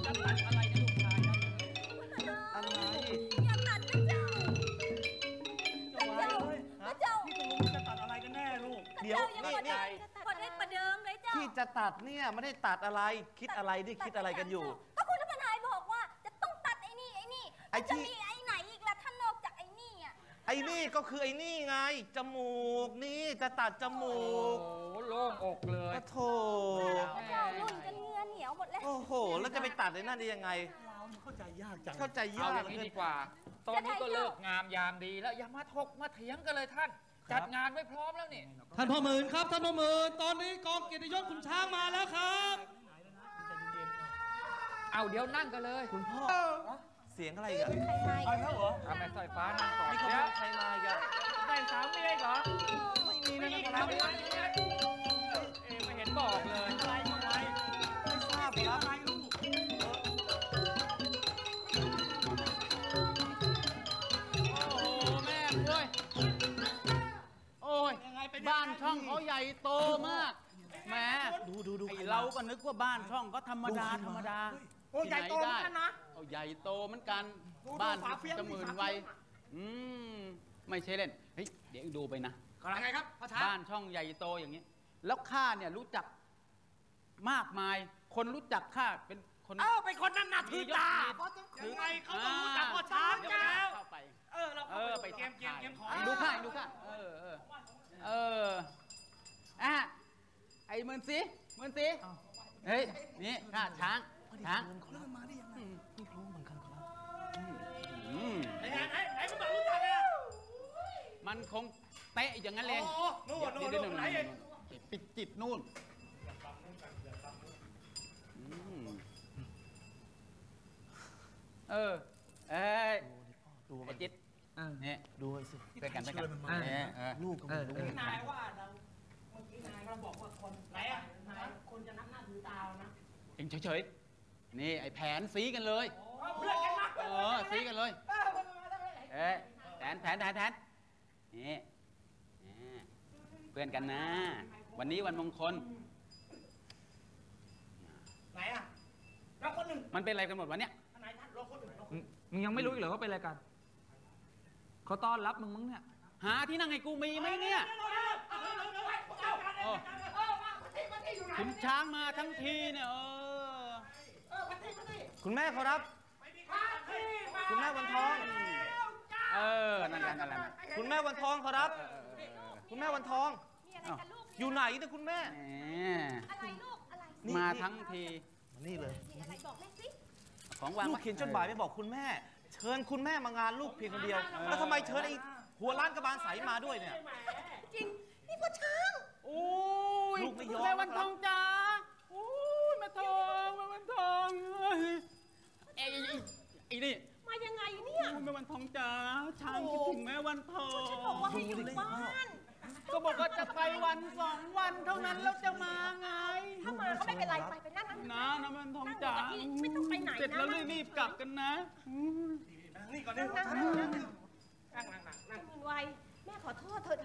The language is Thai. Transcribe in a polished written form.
จะตัดอะไรในลูกชายนะอะไรอย่าตัดนะเจ้าเจ้าพี่ตกลงจะตัดอะไรกันแน่ลูกเดี๋ยวยังพอได้ประเดิมเลยเจ้าที่จะตัดเนี่ยไม่ได้ตัดอะไรคิดอะไรดิคิดอะไรกันอยู่ก็คุณทนายบอกว่าจะต้องตัดไอ้นี่จะมีไอ้ไหนอีกล่ะท่านนอกจากไอ้นี่อ่ะไอ้นี่ก็คือไอ้นี่ไงจมูกนี่จะตัดจมูกโอ้โล่งอกเลยโถเจ้ารุ่นกันเงื่อเหนียวหมดแล้วโอ้โหแล้วจะไปตัดไอ้นั่นได้ยังไงเข้าใจยากจังเข้าใจเอายากอย่างนี้ดีกว่าตอนนี้ก็เลิกงามยามดีแล้วอย่ามาถกมาเถียงกันเลยท่านจัดงานไว้พร้อมแล้วนี่ท่านพ่อหมื่นครับท่านพ่อหมื่นตอนนี้กองเกียรติยศขุนช้างมาแล้วครับเอาเดี๋ยวนั่งกันเลยคุณพ่อเสียงอะไรกันไปแล้วเหรอทำไมสายฟ้านั่งก่อนนี่เขาใครมากันได้สามเมตรเหรอไม่มีนะคไม่รับไม่เห็นบอกเลยอะไรทำไมไม่ทราบครับอะไรลูกโอ้โหแม่เว้ยโอ้ยบ้านช่องเขาใหญ่โตมากแหมไอเราก็นึกว่าบ้านช่องก็ธรรมดาโอ้ใหญ่โตเหมือนกันนะโอ้ใหญ่โตเหมือนกันบ้านจะหมื่นวัยไม่ใช่เล่นเฮ้ยเดี๋ยวดูไปนะอะไรไงครับพ่อช้างบ้านช่องใหญ่โตอย่างนี้แล้วข้าเนี่ยรู้จักมากมายคนรู้จักข้าเป็นคนเป็นคนนั่นน่ะถือตายังไงเขาต้องรู้จักพ่อช้างกันแล้วเข้าไปเราไปเกมขอดูข้าไอ้เมือนสีเฮ้ยนี่ข้าช้างเขาเริ่มมาได้ยังไงไม่รู้เหมือนกันครับไหนคุณบอกรู้จักเลยมันคงเตะอย่างนั้นเองนู่นไหนปิดจิตนู่นไอ้จิตเนี่ยดูไปสิเพื่อนกันลูกก็ไม่รู้นายว่าเราเมื่อกี้นายเราบอกว่าคนไหนอ่ะนายคนจะนับหน้าถือตานะเองเฉยๆนี่ไอ้แผนสีกันเลยเพื่อนกันนะสีกันเลยแผนนี่เพื่อนกันนะวันนี้วันมงคลไหนอ่ะแล้วคนหนึ่งมันเป็นอะไรกันหมดวันเนี้ยไหนท่านรอคนหนึ่งมึงยังไม่รู้อีกเหรอว่าเป็นอะไรกันเขาต้อนรับมึงเนี่ยหาที่นั่งให้กูมีไหมเนี่ยขุนช้างมาทั้งทีเนี่ยคุณแม่ขอรับคุณแม่วันทองนั่นคุณแม่วันทองขอรับคุณแม่วันทองอยู่ไหนเนี่ยคุณแม่อะไรลูกอะไรมาทั้งทีนี่เลยอะไรบอกแม่สิของวางลูกเขียนจดหมายไม่บอกคุณแม่เชิญคุณแม่มางานลูกเพียงคนเดียวแล้วทำไมเชิญไอ้หัวล้านกระบาลใสมาด้วยเนี่ยจริงนี่พ่อช้างลูกไม่ยอมแม่วันทองจ๋าแม่ทองไอ้นี่มายังไงเนี่ยแม่วันทองจ๋าช้างคิดถึงแม่วันทองฉันบอกว่าให้อยู่บ้านก็บอกว่าจะไปวัน2 วันเท่านั้นแล้วจะมาไงถ้ามาก็ไม่เป็นไรไปนั่งนะมันทองจ๋าไม่ต้องไปไหนนะเสร็จแล้วรีบกลับกันนะนี่ก่อนนี่นั่งไว้แม่ขอโทษเธอ